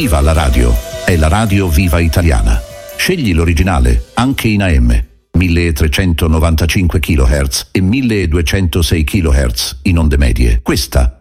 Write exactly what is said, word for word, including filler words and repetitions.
Viva la radio! È la radio viva italiana. Scegli l'originale, anche in A M. milletrecentonovantacinque chilohertz e milleduecentosei chilohertz in onde medie. Questa